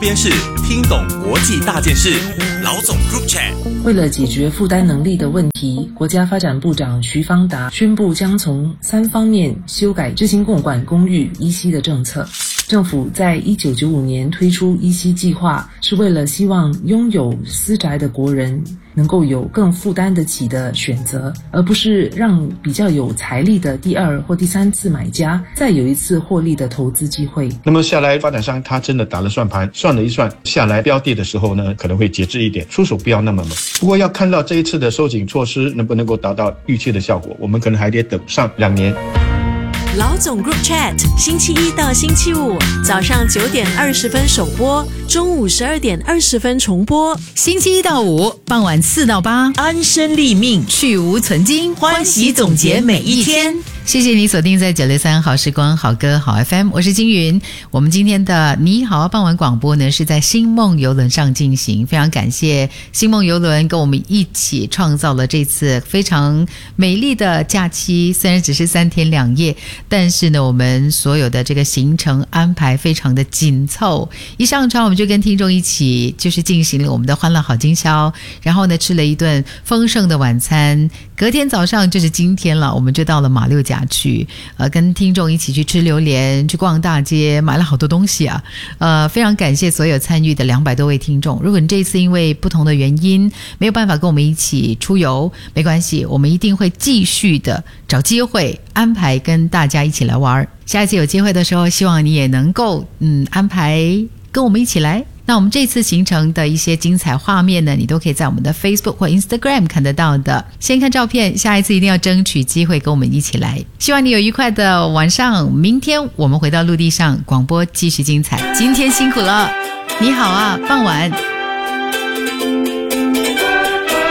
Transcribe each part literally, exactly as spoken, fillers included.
边是听懂国际大件事，老总 Group Chat。 为了解决负担能力的问题，国家发展部长徐方达宣布将从三方面修改执行共管公寓依稀的政策。政府在一九九五年推出依稀计划，是为了希望拥有私宅的国人能够有更负担得起的选择，而不是让比较有财力的第二或第三次买家再有一次获利的投资机会。 那么下来发展商他真的打了算盘，算了一算，下来标的的时候呢，可能会节制一点，出手不要那么猛。不过要看到这一次的收紧措施能不能够达到预期的效果，我们可能还得等上两年。 老总 Group Chat 星期一到星期五早上九点二十分首播，中午十二点二十分重播。 星期一到五傍晚四到八， 安身立命， 去无存菁， 欢喜总结每一天。 谢谢你锁定在九六三好时光好歌好 F M， 我是金云。我们今天的你好傍晚广播呢是在星梦邮轮上进行，非常感谢星梦邮轮跟我们一起创造了这次非常美丽的假期。虽然只是三天两夜，但是呢我们所有的这个行程安排非常的紧凑，一上船我们就跟听众一起就是进行了我们的欢乐好今宵，然后呢吃了一顿丰盛的晚餐，隔天早上就是今天了，我们就到了马六甲去，呃，跟听众一起去吃榴莲，去逛大街，买了好多东西啊，呃，非常感谢所有参与的两百多位听众。如果你这一次因为不同的原因没有办法跟我们一起出游，没关系，我们一定会继续的找机会安排跟大家一起来玩。下一次有机会的时候，希望你也能够嗯安排跟我们一起来。那我们这次行程的一些精彩画面呢，你都可以在我们的 Facebook 或 Instagram 看得到的。先看照片，下一次一定要争取机会跟我们一起来。希望你有愉快的晚上，明天我们回到陆地上，广播继续精彩。今天辛苦了，你好啊，傍晚。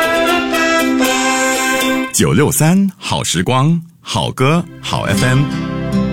九六三好时光，好歌好 F M。